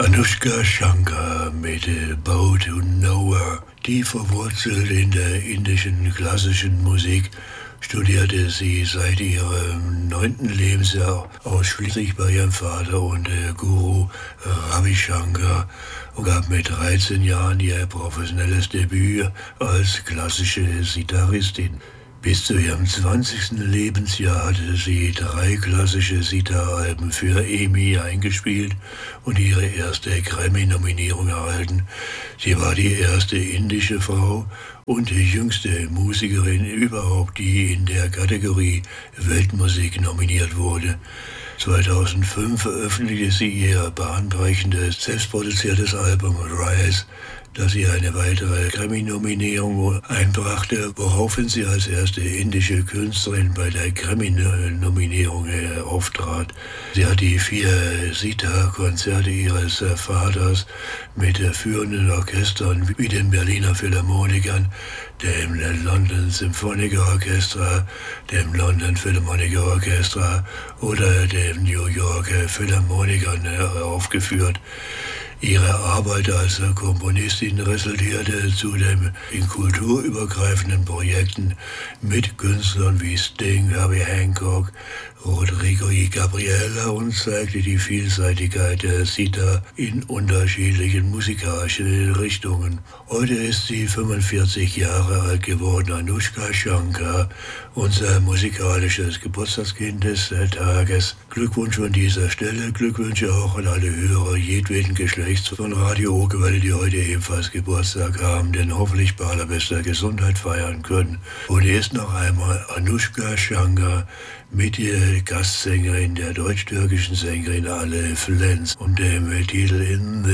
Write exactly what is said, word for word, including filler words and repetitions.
Anushka Shankar mit Bow to Nowhere. Tief verwurzelt in der indischen klassischen Musik, studierte sie seit ihrem neunten Lebensjahr ausschließlich bei ihrem Vater und äh, Guru Ravi Shankar und gab mit dreizehn Jahren ihr professionelles Debüt als klassische Sitaristin. Bis zu ihrem zwanzigsten Lebensjahr hatte sie drei klassische Sitar-Alben für EMI eingespielt und ihre erste Grammy-Nominierung erhalten. Sie war die erste indische Frau und die jüngste Musikerin überhaupt, die in der Kategorie Weltmusik nominiert wurde. zweitausendfünf veröffentlichte sie ihr bahnbrechendes, selbstproduziertes Album Rise, das ihr eine weitere Grammy-Nominierung einbrachte, woraufhin sie als erste indische Künstlerin bei der Grammy-Nominierung auftrat. Sie hat die vier Sitar-Konzerte ihres Vaters mit führenden Orchestern wie dem Berliner Philharmonikern, dem London Symphonic Orchestra, dem London Philharmonic Orchestra oder dem New York Philharmonikern aufgeführt. Ihre Arbeit als Komponistin resultierte zudem in kulturübergreifenden Projekten mit Künstlern wie Sting, Herbie Hancock, Rodrigo y Gabriela und zeigte die Vielseitigkeit der Sitar in unterschiedlichen musikalischen Richtungen. Heute ist sie fünfundvierzig Jahre alt geworden, Anushka Shankar, unser musikalisches Geburtstagskind des Tages. Glückwunsch von dieser Stelle, Glückwünsche auch an alle Hörer jedweden Geschlechts von Radio Okerwelle, die heute ebenfalls Geburtstag haben, denn hoffentlich bei allerbester Gesundheit feiern können. Und jetzt noch einmal Anushka Shankar mit der Gastsängerin, der deutsch-türkischen Sängerin Ale Flens und dem Titel In the